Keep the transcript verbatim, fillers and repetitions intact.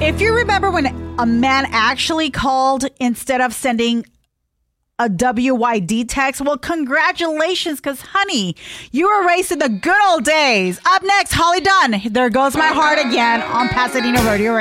If you remember when a man actually called instead of sending a W Y D text, well, congratulations, because, honey, you were raised in the good old days. Up next, Holly Dunn. There Goes My Heart again on Pasadena Rodeo Radio.